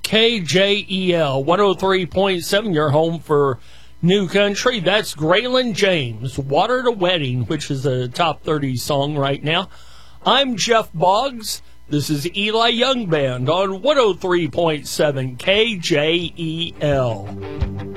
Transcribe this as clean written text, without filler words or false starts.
KJEL 103.7, your home for new country. That's Graylin James, Water to Wedding, which is a top 30 song right now. I'm Jeff Boggs. This is Eli Young Band on 103.7 KJEL.